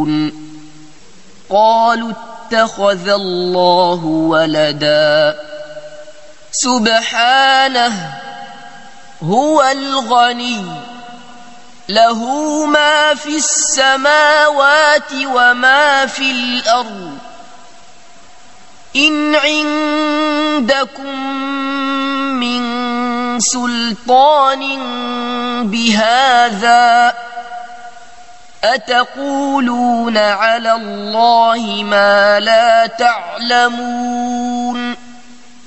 قالوا اتخذ الله ولدا سبحانه هو الغني له ما في السماوات وما في الأرض إن عندكم من سلطان بهذا أتقولون على الله ما لا تعلمون